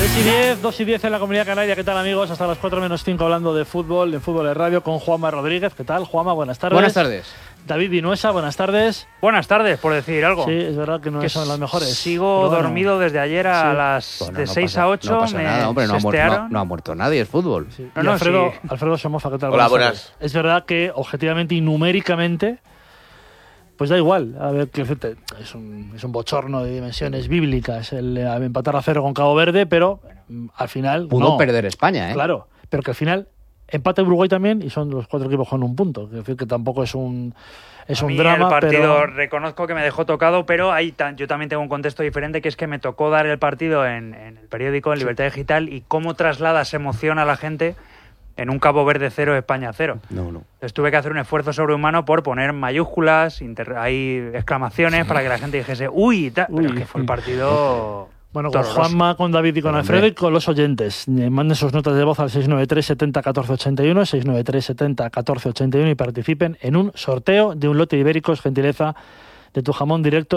2 y 10 en la Comunidad Canaria. ¿Qué tal, amigos? Hasta las 4 menos 5 hablando de fútbol de radio con Juanma Rodríguez. ¿Qué tal, Juanma? Buenas tardes. Buenas tardes. David Vinuesa, buenas tardes. Buenas tardes, por decir algo. Sí, es verdad que no son las mejores. Sigo dormido desde ayer a las de 6 a 8. No pasa nada, hombre, no ha muerto nadie, es fútbol. Sí. Y Alfredo Somoza, ¿qué tal? Hola, buenas. Es verdad que objetivamente y numéricamente, pues da igual. A ver, es un bochorno de dimensiones bíblicas el empatar a 0 con Cabo Verde, pero al final pudo perder España, ¿eh? Claro, pero que al final empate Uruguay también y son los 4 equipos con un punto. Es decir, que tampoco es un drama. El partido, pero reconozco que me dejó tocado, pero yo también tengo un contexto diferente, que es que me tocó dar el partido en el periódico, en Libertad Digital, y cómo trasladas emoción a la gente en un Cabo Verde 0, España 0. No. Entonces tuve que hacer un esfuerzo sobrehumano por poner mayúsculas, hay exclamaciones para que la gente dijese ¡uy! Pero es que fue el partido... Bueno, con Juanma, con David y con Alfredo y con los oyentes. Manden sus notas de voz al 693 70 14 81, 693 70 14 81 y participen en un sorteo de un lote de ibéricos, gentileza de Tu Jamón Directo.